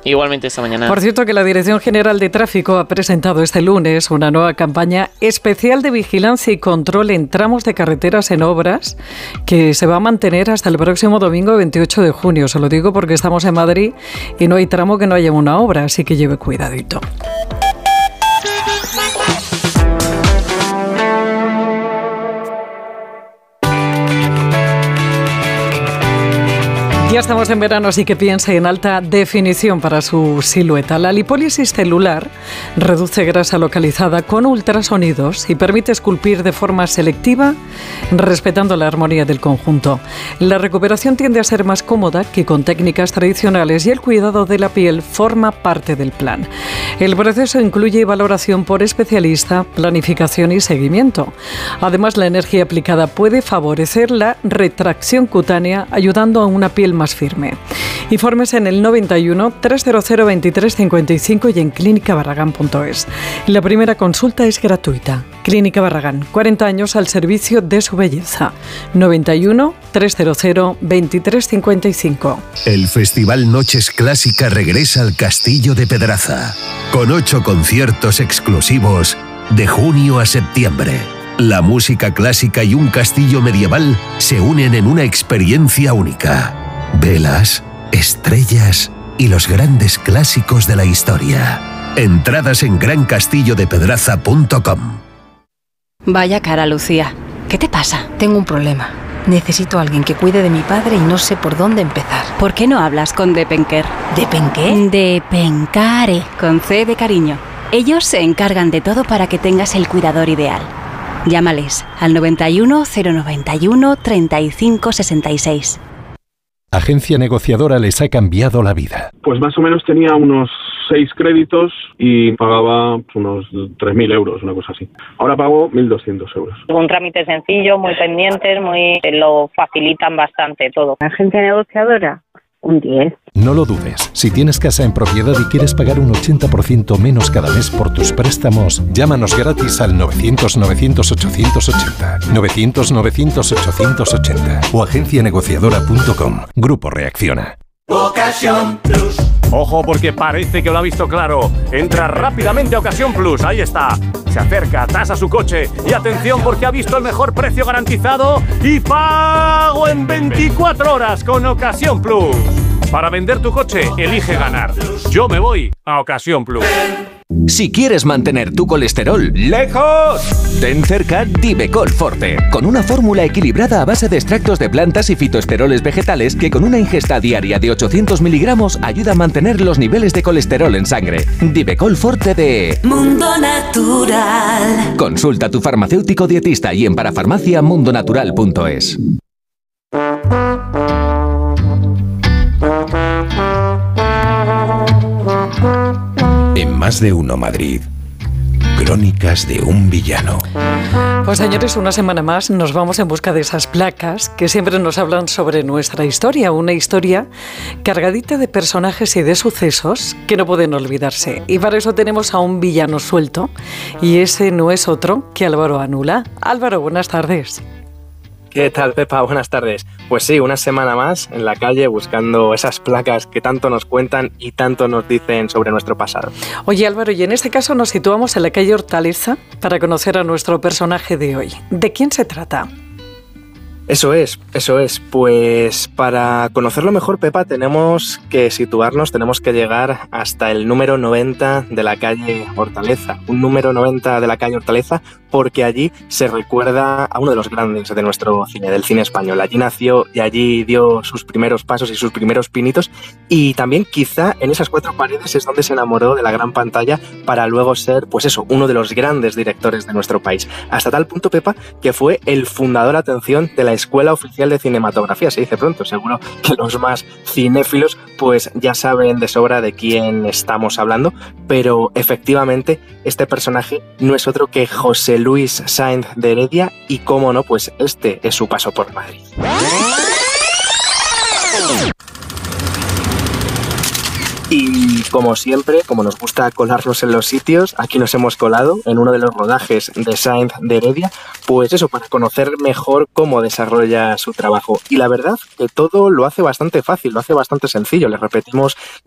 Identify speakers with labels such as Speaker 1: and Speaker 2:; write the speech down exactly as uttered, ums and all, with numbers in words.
Speaker 1: Igualmente esta mañana.
Speaker 2: Por cierto, que la Dirección General de Tráfico ha presentado este lunes una nueva campaña especial de vigilancia y control en tramos de carreteras en obras que se va a mantener hasta el próximo domingo veintiocho de junio. Se lo digo porque estamos en Madrid y no hay tramo que no haya una obra, así que lleve cuidadito. Ya estamos en verano, así que piense en alta definición para su silueta. La lipólisis celular reduce grasa localizada con ultrasonidos y permite esculpir de forma selectiva, respetando la armonía del conjunto. La recuperación tiende a ser más cómoda que con técnicas tradicionales y el cuidado de la piel forma parte del plan. El proceso incluye valoración por especialista, planificación y seguimiento. Además, la energía aplicada puede favorecer la retracción cutánea, ayudando a una piel más firme. Infórmese en el noventa y uno, trescientos veintitrés cincuenta y cinco y en clínica barragán punto es. La primera consulta es gratuita. Clínica Barragán, cuarenta años al servicio de su belleza. noventa y uno, trescientos veintitrés cincuenta y cinco.
Speaker 3: El Festival Noches Clásica regresa al Castillo de Pedraza, con ocho conciertos exclusivos de junio a septiembre. La música clásica y un castillo medieval se unen en una experiencia única. Velas, estrellas y los grandes clásicos de la historia. Entradas en gran castillo de pedraza punto com.
Speaker 4: Vaya cara, Lucía. ¿Qué te pasa?
Speaker 5: Tengo un problema. Necesito a alguien que cuide de mi padre y no sé por dónde empezar.
Speaker 4: ¿Por qué no hablas con Depenker?
Speaker 5: ¿Depenqué?
Speaker 4: Depencare, con C de cariño. Ellos se encargan de todo para que tengas el cuidador ideal. Llámales al noventa y uno, cero noventa y uno, treinta y cinco sesenta y seis.
Speaker 6: Agencia Negociadora les ha cambiado la vida.
Speaker 7: Pues más o menos tenía unos seis créditos y pagaba unos tres mil euros, una cosa así. Ahora pago mil doscientos euros.
Speaker 8: Un trámite sencillo, muy pendientes, muy lo facilitan bastante todo.
Speaker 9: Agencia Negociadora, un diez.
Speaker 6: No lo dudes. Si tienes casa en propiedad y quieres pagar un ochenta por ciento menos cada mes por tus préstamos, llámanos gratis al novecientos, novecientos, ochocientos ochenta. novecientos, novecientos, ochocientos ochenta. O agencia negociadora punto com. Grupo Reacciona.
Speaker 10: Ocasión Plus. Ojo, porque parece que lo ha visto claro. Entra rápidamente a Ocasión Plus. Ahí está. Se acerca, tasa su coche. Y atención, porque ha visto el mejor precio garantizado y pago en veinticuatro horas con Ocasión Plus. Para vender tu coche, elige ganar. Yo me voy a Ocasión Plus.
Speaker 11: Si quieres mantener tu colesterol lejos, ten cerca Divecol Forte, con una fórmula equilibrada a base de extractos de plantas y fitoesteroles vegetales que con una ingesta diaria de ochocientos miligramos ayuda a mantener los niveles de colesterol en sangre. Divecol Forte de
Speaker 12: Mundo Natural.
Speaker 11: Consulta a tu farmacéutico dietista y en parafarmacia mundo natural punto es.
Speaker 3: En Más de Uno Madrid, Crónicas de un villano.
Speaker 2: Pues señores, una semana más nos vamos en busca de esas placas que siempre nos hablan sobre nuestra historia, una historia cargadita de personajes y de sucesos que no pueden olvidarse. Y para eso tenemos a un villano suelto, y ese no es otro que Álvaro Anula. Álvaro, buenas tardes.
Speaker 13: ¿Qué tal, Pepa? Buenas tardes. Pues sí, una semana más en la calle buscando esas placas que tanto nos cuentan y tanto nos dicen sobre nuestro pasado.
Speaker 2: Oye, Álvaro, y en este caso nos situamos en la calle Hortaleza para conocer a nuestro personaje de hoy. ¿De quién se trata?
Speaker 13: Eso es, eso es. Pues para conocerlo mejor, Pepa, tenemos que situarnos, tenemos que llegar hasta el número noventa de la calle Hortaleza. Un número noventa de la calle Hortaleza porque allí se recuerda a uno de los grandes de nuestro cine, del cine español. Allí nació y allí dio sus primeros pasos y sus primeros pinitos. Y también quizá en esas cuatro paredes es donde se enamoró de la gran pantalla para luego ser, pues eso, uno de los grandes directores de nuestro país. Hasta tal punto, Pepa, que fue el fundador, atención, de la Escuela Oficial de Cinematografía, se dice pronto. Seguro que los más cinéfilos pues ya saben de sobra de quién estamos hablando, pero efectivamente este personaje no es otro que José Luis Sáenz de Heredia y, cómo no, pues este es su paso por Madrid. Y como siempre, como nos gusta colarnos en los sitios, aquí nos hemos colado en uno de los rodajes de Sáenz de Heredia, pues eso, para conocer mejor cómo desarrolla su trabajo. Y la verdad que todo lo hace bastante fácil, lo hace bastante sencillo. Les repetimos